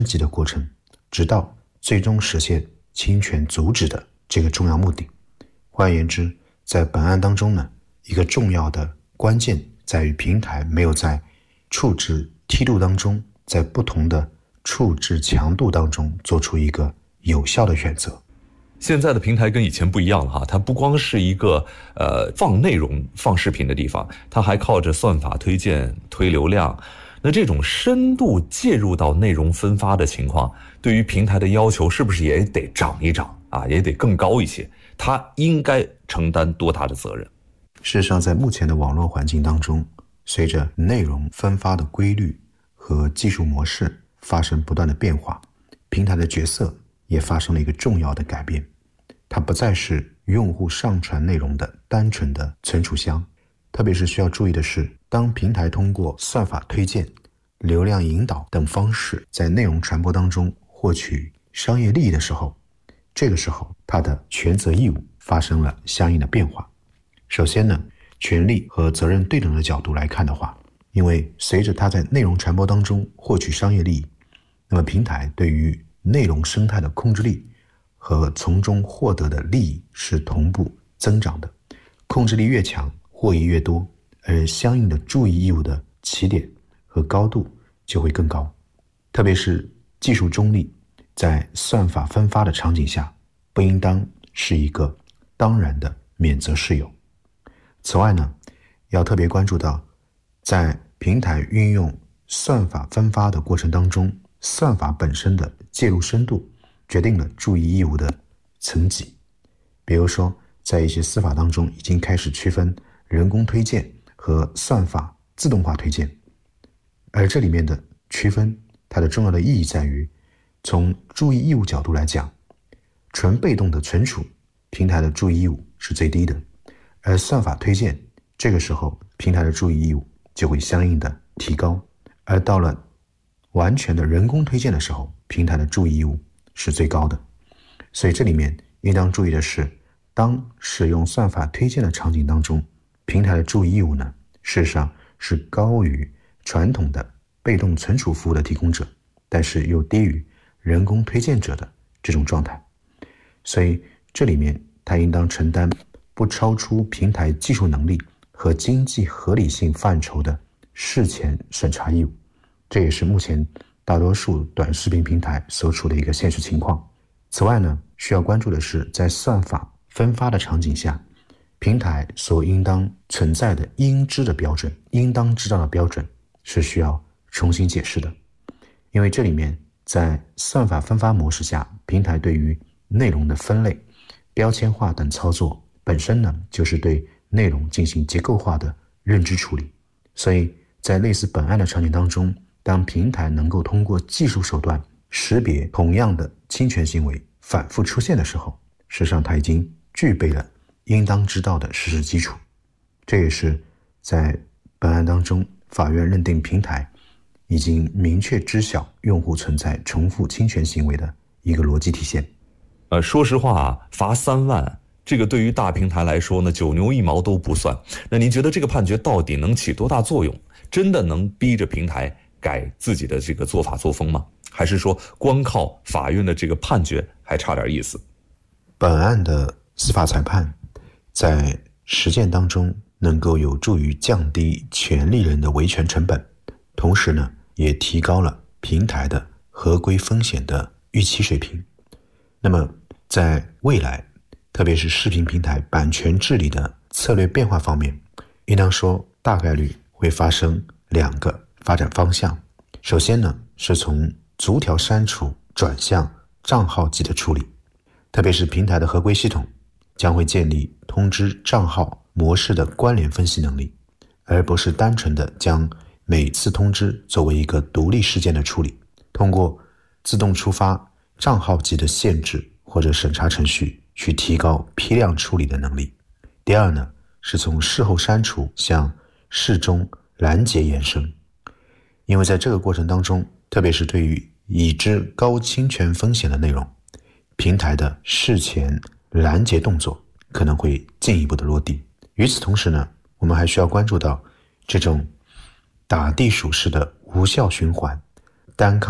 级的过程，直到最终实现侵权阻止的这个重要目的。换而言之，在本案当中呢，一个重要的关键在于平台没有在处置梯度当中，在不同的处置强度当中做出一个有效的选择。 现在的平台跟以前不一样了哈，它不光是一个放内容放视频的地方，它还靠着算法推荐推流量。那这种深度介入到内容分发的情况，对于平台的要求是不是也得涨一涨啊，也得更高一些？它应该承担多大的责任？ 事实上，在目前的网络环境当中，随着内容分发的规律和技术模式发生不断的变化，平台的角色也发生了一个重要的改变。它不再是用户上传内容的单纯的存储箱。特别是需要注意的是，当平台通过算法推荐、流量引导等方式在内容传播当中获取商业利益的时候，这个时候它的权责义务发生了相应的变化。首先呢，权利和责任对等的角度来看的话，因为随着它在内容传播当中获取商业利益，那么平台对于内容生态的控制力和从中获得的利益是同步增长的。控制力越强，获益越多，而相应的注意义务的起点和高度就会更高。特别是技术中立，在算法分发的场景下，不应当是一个当然的免责事由。此外呢，要特别关注到，在平台运用算法分发的过程当中，算法本身的介入深度决定了注意义务的层级。比如说，在一些司法当中已经开始区分人工推荐和算法自动化推荐，而这里面的区分，它的重要的意义在于，从注意义务角度来讲，纯被动的存储，平台的注意义务是最低的，而算法推荐，这个时候平台的注意义务就会相应的提高，而到了完全的人工推荐的时候，平台的注意义务是最高的。所以这里面应当注意的是，当使用算法推荐的场景当中，平台的注意义务呢，事实上是高于传统的被动存储服务的提供者，但是又低于人工推荐者的这种状态。所以这里面它应当承担不超出平台技术能力和经济合理性范畴的事前审查义务。这也是目前大多数短视频平台所处的一个现实情况。此外呢，需要关注的是，在算法分发的场景下，平台所应当存在的应知的标准，应当知道的标准是需要重新解释的。因为这里面在算法分发模式下，平台对于内容的分类、标签化等操作本身呢，就是对内容进行结构化的认知处理。所以在类似本案的场景当中，当平台能够通过技术手段识别同样的侵权行为反复出现的时候，事实上它已经具备了应当知道的事实基础。这也是在本案当中，法院认定平台已经明确知晓用户存在重复侵权行为的一个逻辑体现。 说实话啊，罚3万，这个对于大平台来说呢，9牛1毛都不算。那您觉得这个判决到底能起多大作用？真的能逼着平台改自己的这个做法作风吗？还是说光靠法院的这个判决还差点意思？ 本案的司法裁判在实践当中能够有助于降低权利人的维权成本，同时呢，也提高了平台的合规风险的预期水平。那么在未来，特别是视频平台版权治理的策略变化方面，应当说大概率会发生2个发展方向。首先呢，是从逐条删除转向账号级的处理，特别是平台的合规系统将会建立通知账号模式的关联分析能力，而不是单纯的将每次通知作为一个独立事件的处理，通过自动触发账号级的限制或者审查程序去提高批量处理的能力。第二呢，是从事后删除向事中拦截延伸，因为在这个过程当中，特别是对于已知高侵权风险的内容，平台的事前拦截动作可能会进一步的落地。与此同时呢，我们还需要关注到这种打地鼠式的无效循环，单靠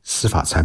司法裁